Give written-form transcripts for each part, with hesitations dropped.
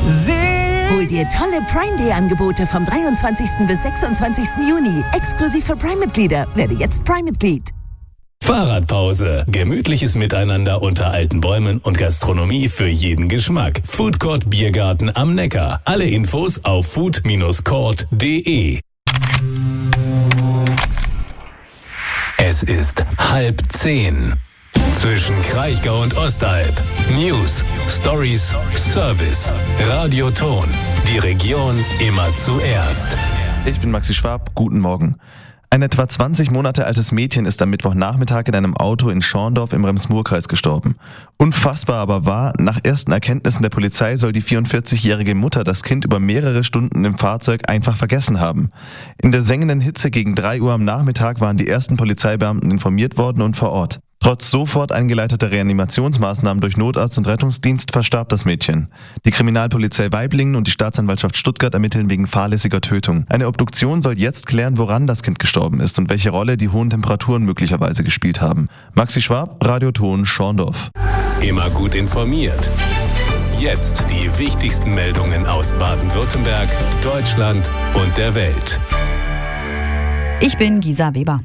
Hol dir tolle Prime Day Angebote vom 23. bis 26. Juni. Exklusiv für Prime-Mitglieder. Werde jetzt Prime-Mitglied. Fahrradpause. Gemütliches Miteinander unter alten Bäumen und Gastronomie für jeden Geschmack. Foodcourt Biergarten am Neckar. Alle Infos auf food-court.de. Es ist 9:30. Zwischen Kraichgau und Ostalb. News, Stories, Service. Radioton. Die Region immer zuerst. Ich bin Maxi Schwab. Guten Morgen. Ein etwa 20 Monate altes Mädchen ist am Mittwochnachmittag in einem Auto in Schorndorf im Rems-Murr-Kreis gestorben. Unfassbar aber wahr, nach ersten Erkenntnissen der Polizei soll die 44-jährige Mutter das Kind über mehrere Stunden im Fahrzeug einfach vergessen haben. In der sengenden Hitze gegen 3 Uhr am Nachmittag waren die ersten Polizeibeamten informiert worden und vor Ort. Trotz sofort eingeleiteter Reanimationsmaßnahmen durch Notarzt und Rettungsdienst verstarb das Mädchen. Die Kriminalpolizei Waiblingen und die Staatsanwaltschaft Stuttgart ermitteln wegen fahrlässiger Tötung. Eine Obduktion soll jetzt klären, woran das Kind gestorben ist und welche Rolle die hohen Temperaturen möglicherweise gespielt haben. Maxi Schwab, Radioton, Schorndorf. Immer gut informiert. Jetzt die wichtigsten Meldungen aus Baden-Württemberg, Deutschland und der Welt. Ich bin Gisa Weber.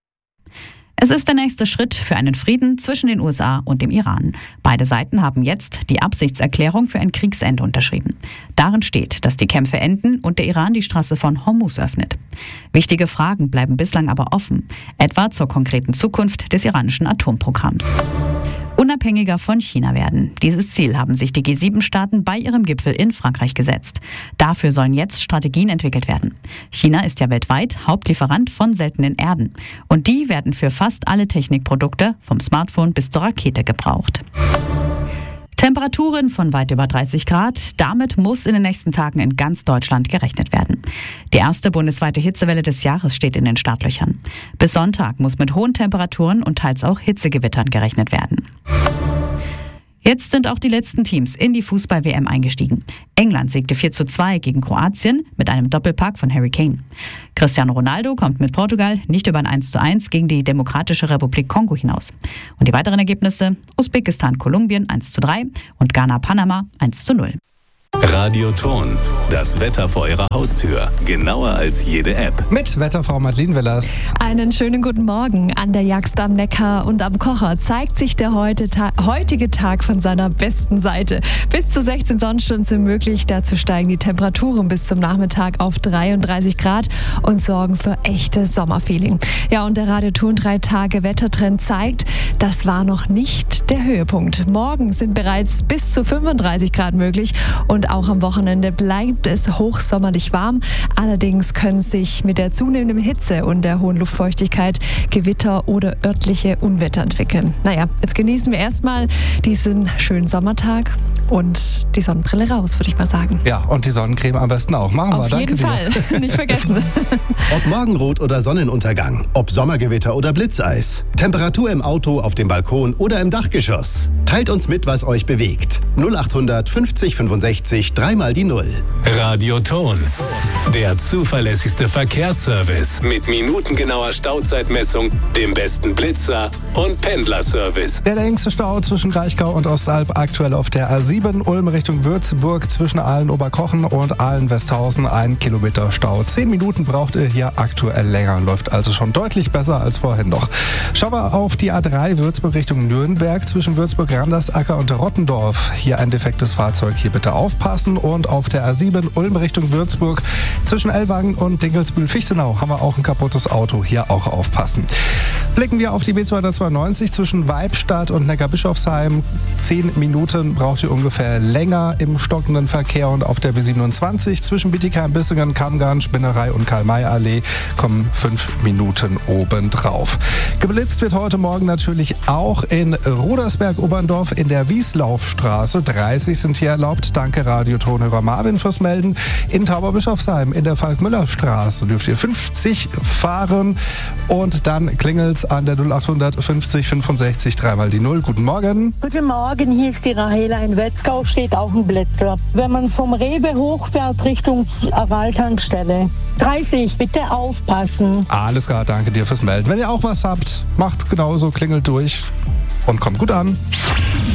Es ist der nächste Schritt für einen Frieden zwischen den USA und dem Iran. Beide Seiten haben jetzt die Absichtserklärung für ein Kriegsende unterschrieben. Darin steht, dass die Kämpfe enden und der Iran die Straße von Hormuz öffnet. Wichtige Fragen bleiben bislang aber offen, etwa zur konkreten Zukunft des iranischen Atomprogramms. Unabhängiger von China werden. Dieses Ziel haben sich die G7-Staaten bei ihrem Gipfel in Frankreich gesetzt. Dafür sollen jetzt Strategien entwickelt werden. China ist ja weltweit Hauptlieferant von seltenen Erden. Und die werden für fast alle Technikprodukte, vom Smartphone bis zur Rakete, gebraucht. Temperaturen von weit über 30 Grad. Damit muss in den nächsten Tagen in ganz Deutschland gerechnet werden. Die erste bundesweite Hitzewelle des Jahres steht in den Startlöchern. Bis Sonntag muss mit hohen Temperaturen und teils auch Hitzegewittern gerechnet werden. Jetzt sind auch die letzten Teams in die Fußball-WM eingestiegen. England siegte 4:2 gegen Kroatien mit einem Doppelpack von Harry Kane. Cristiano Ronaldo kommt mit Portugal nicht über ein 1:1 gegen die Demokratische Republik Kongo hinaus. Und die weiteren Ergebnisse: Usbekistan-Kolumbien 1:3 und Ghana-Panama 1:0. Radioton. Das Wetter vor Ihrer Haustür. Genauer als jede App. Mit Wetterfrau Madeleine Willers. Einen schönen guten Morgen. An der Jagst am Neckar und am Kocher zeigt sich der heutige Tag von seiner besten Seite. Bis zu 16 Sonnenstunden sind möglich. Dazu steigen die Temperaturen bis zum Nachmittag auf 33 Grad und sorgen für echtes Sommerfeeling. Ja, und der Radioton 3-Tage-Wettertrend zeigt, das war noch nicht der Höhepunkt. Morgen sind bereits bis zu 35 Grad möglich und auch am Wochenende bleibt es hochsommerlich warm. Allerdings können sich mit der zunehmenden Hitze und der hohen Luftfeuchtigkeit Gewitter oder örtliche Unwetter entwickeln. Naja, jetzt genießen wir erstmal diesen schönen Sommertag und die Sonnenbrille raus, würde ich mal sagen. Ja, und die Sonnencreme am besten auch. Machen wir. Auf jeden Fall, nicht vergessen. Ob Morgenrot oder Sonnenuntergang, ob Sommergewitter oder Blitzeis, Temperatur im Auto, auf dem Balkon oder im Dachgeschoss. Teilt uns mit, was euch bewegt. 0800 50 65 3 die 0. Radioton. Der zuverlässigste Verkehrsservice mit minutengenauer Stauzeitmessung, dem besten Blitzer und Pendlerservice. Der längste Stau zwischen Kraichgau und Ostalb aktuell auf der A7 Ulm Richtung Würzburg zwischen Aalen-Oberkochen und Aalen-Westhausen. 1 Kilometer Stau. 10 Minuten braucht ihr hier aktuell länger. Läuft also schon deutlich besser als vorhin noch. Schauen wir auf die A3 Würzburg Richtung Nürnberg zwischen Würzburg, Randersacker und Rottendorf. Hier ein defektes Fahrzeug. Hier bitte aufpassen. Und auf der A7 Ulm Richtung Würzburg zwischen Ellwangen und Dinkelsbühl-Fichtenau haben wir auch ein kaputtes Auto. Hier auch aufpassen. Blicken wir auf die B292 zwischen Weibstadt und Neckarbischofsheim. 10 Minuten braucht ihr ungefähr länger im stockenden Verkehr. Und auf der B27 zwischen Bietigheim-Bissingen, Kammgarn, Spinnerei und Karl-May-Allee kommen 5 Minuten obendrauf. Geblitzt wird heute Morgen natürlich auch in Rudersberg-Oberndorf in der Wieslaufstraße. 30 sind hier erlaubt. Danke Radiotonhörer Marvin fürs Melden. In Tauberbischofsheim in der Falk-Müller-Straße dürft ihr 50 fahren. Und dann klingelt's an der 0800 50 65 3 die 0. Guten Morgen. Guten Morgen, hier ist die Rahela. In Wetzgau steht auch ein Blitzer. Wenn man vom Rewe hochfährt Richtung Aral-Tankstelle. 30, bitte aufpassen. Alles klar, danke dir fürs Melden. Wenn ihr auch was habt, macht's genauso, klingelt durch und kommt gut an.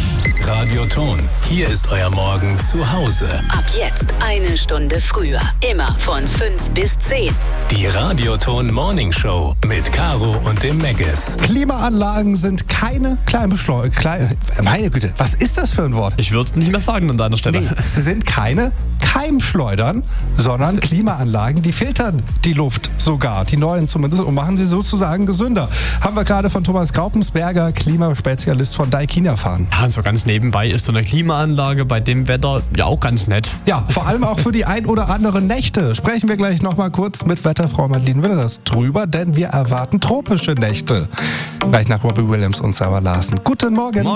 Radioton. Hier ist euer Morgen zu Hause. Ab jetzt 1 Stunde früher. Immer von 5 bis 10. Die Radioton Morning Show mit Caro und dem Meggis. Klimaanlagen sind keine Meine Güte, was ist das für ein Wort? Ich würde nicht mehr sagen an deiner Stelle. Nee, sie sind keine Keimschleudern, sondern Klimaanlagen, die filtern die Luft sogar, die neuen zumindest, und machen sie sozusagen gesünder. Haben wir gerade von Thomas Graupensberger, Klimaspezialist von Daikin, erfahren. Ja, und so ganz nebenbei ist so eine Klimaanlage bei dem Wetter ja auch ganz nett. Ja, vor allem auch für die ein oder anderen Nächte. Sprechen wir gleich nochmal kurz mit Wetterfrau Madeline Wilders drüber, denn wir erwarten tropische Nächte. Gleich nach Robbie Williams und Sarah Larsen. Guten Morgen.